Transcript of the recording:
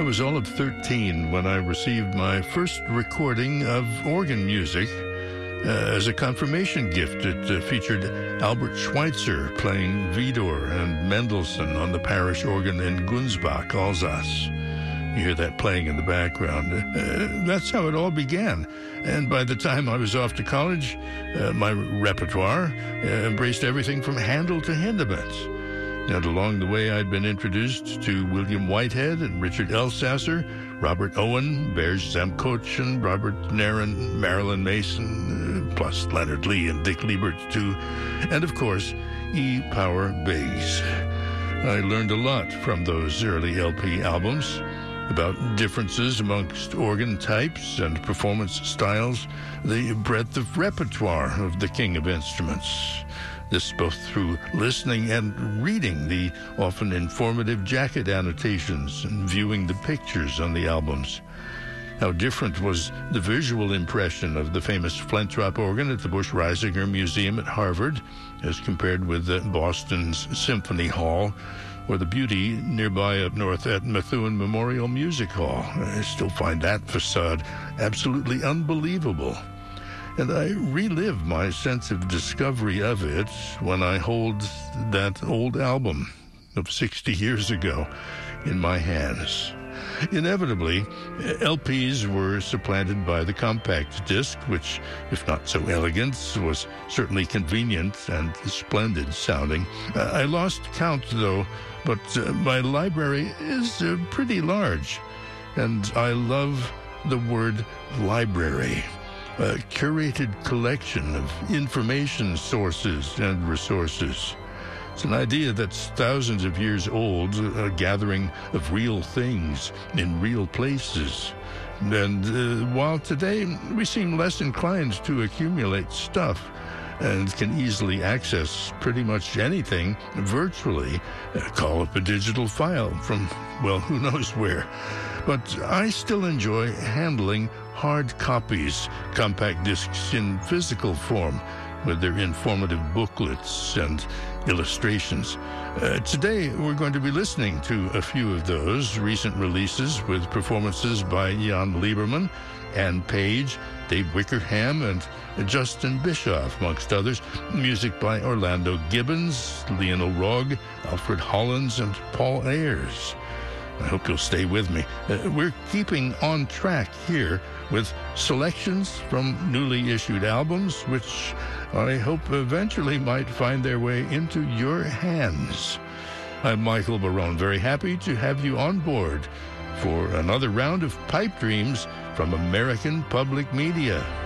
I was all of 13 when I received my first recording of organ music as a confirmation gift. It featured Albert Schweitzer playing Widor and Mendelssohn on the parish organ in Gunsbach, Alsace. You hear that playing in the background. That's how it all began. And by the time I was off to college, my repertoire embraced everything from Handel to Hindemith. And along the way, I'd been introduced to William Whitehead and Richard Elsasser, Robert Owen, Berge Zemkochen, Robert Nairn, Marilyn Mason, plus Leonard Lee and Dick Liebert, too. And, of course, E. Power Biggs. I learned a lot from those early LP albums about differences amongst organ types and performance styles, the breadth of repertoire of the king of instruments. This both through listening and reading the often informative jacket annotations and viewing the pictures on the albums. How different was the visual impression of the famous Flentrop organ at the Busch-Reisinger Museum at Harvard as compared with Boston's Symphony Hall or the beauty nearby up north at Methuen Memorial Music Hall. I still find that facade absolutely unbelievable. And I relive my sense of discovery of it when I hold that old album of 60 years ago in my hands. Inevitably, LPs were supplanted by the compact disc, which, if not so elegant, was certainly convenient and splendid sounding. I lost count, though, but my library is pretty large, and I love the word library. A curated collection of information sources and resources. It's an idea that's thousands of years old, a gathering of real things in real places. And while today we seem less inclined to accumulate stuff and can easily access pretty much anything virtually, call up a digital file from, well, who knows where. But I still enjoy handling hard copies, compact discs in physical form, with their informative booklets and illustrations. Today, we're going to be listening to a few of those recent releases with performances by Jan Lieberman, Ann Page, Dave Wickerham, and Justin Bischoff, amongst others. Music by Orlando Gibbons, Lionel Rogge, Alfred Hollins, and Paul Ayers. I hope you'll stay with me. We're keeping on track here with selections from newly issued albums, which I hope eventually might find their way into your hands. I'm Michael Barone, very happy to have you on board for another round of Pipe Dreams from American Public Media.